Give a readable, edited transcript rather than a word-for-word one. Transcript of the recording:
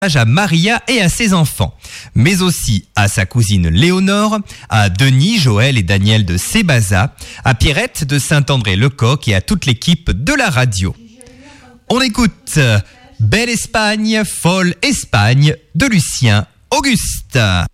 à Maria et à ses enfants, mais aussi à sa cousine Léonore, à Denis, Joël et Daniel de Sébaza, à Pierrette de Saint-André-le-Coq et à toute l'équipe de la radio. On écoute Belle Espagne, folle Espagne de Lucien Auguste.